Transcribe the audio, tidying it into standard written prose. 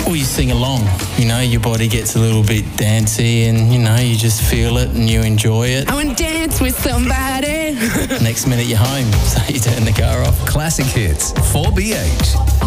Well, you sing along, you know, your body gets a little bit dancey and, you know, you just feel it and you enjoy it. I want to dance with somebody. Next minute you're home, so you turn the car off. Classic hits, 4BH.